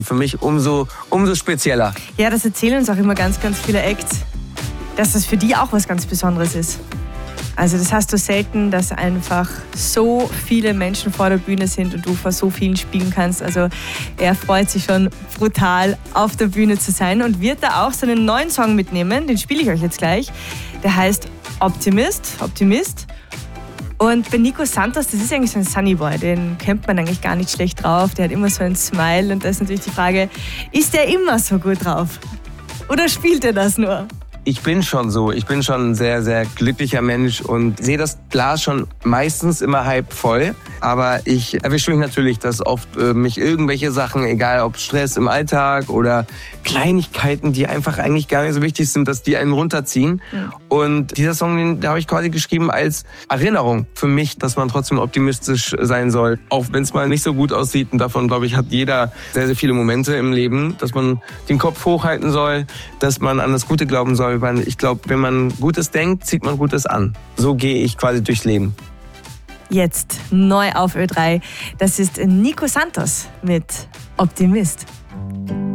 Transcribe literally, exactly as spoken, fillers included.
Für mich umso, umso spezieller. Ja, das erzählen uns auch immer ganz, ganz viele Acts, dass das für die auch was ganz Besonderes ist. Also das hast du selten, dass einfach so viele Menschen vor der Bühne sind und du vor so vielen spielen kannst. Also er freut sich schon brutal, auf der Bühne zu sein und wird da auch seinen neuen Song mitnehmen. Den spiele ich euch jetzt gleich. Der heißt Optimist, Optimist. Und bei Nico Santos, das ist eigentlich so ein Sunnyboy, den kennt man eigentlich gar nicht schlecht drauf. Der hat immer so ein Smile und da ist natürlich die Frage, ist der immer so gut drauf? Oder spielt er das nur? Ich bin schon so. Ich bin schon ein sehr, sehr glücklicher Mensch und sehe das Glas schon meistens immer halb voll. Aber ich erwische mich natürlich, dass oft äh, mich irgendwelche Sachen, egal ob Stress im Alltag oder Kleinigkeiten, die einfach eigentlich gar nicht so wichtig sind, dass die einen runterziehen. Ja. Und dieser Song, den habe ich quasi geschrieben als Erinnerung für mich, dass man trotzdem optimistisch sein soll. Auch wenn es mal nicht so gut aussieht. Und davon, glaube ich, hat jeder sehr, sehr viele Momente im Leben, dass man den Kopf hochhalten soll, dass man an das Gute glauben soll. Weil ich glaube, wenn man Gutes denkt, zieht man Gutes an. So gehe ich quasi durchs Leben. Jetzt neu auf Ö drei. Das ist Nico Santos mit Optimist.